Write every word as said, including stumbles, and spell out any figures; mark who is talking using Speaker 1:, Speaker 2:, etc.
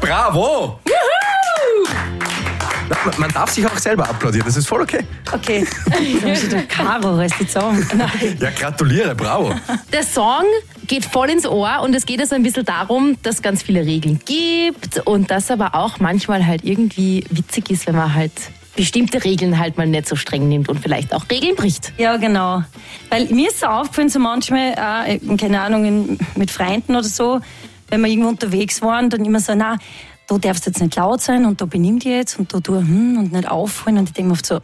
Speaker 1: bravo! Na, man darf sich auch selber applaudieren, das ist voll okay.
Speaker 2: Okay. Da muss ich der Caro, heißt die Song. Nein.
Speaker 1: Ja, gratuliere, bravo.
Speaker 3: Der Song geht voll ins Ohr und es geht also ein bisschen darum, dass es ganz viele Regeln gibt und dass aber auch manchmal halt irgendwie witzig ist, wenn man halt bestimmte Regeln halt mal nicht so streng nimmt und vielleicht auch Regeln bricht.
Speaker 2: Ja, genau. Weil mir ist so aufgefallen, so manchmal, äh, keine Ahnung, in, mit Freunden oder so, wenn wir irgendwo unterwegs waren, dann immer so, na, da darfst du jetzt nicht laut sein und da benimm dich jetzt und da du hm, und nicht auffallen. Und ich denke mir oft so,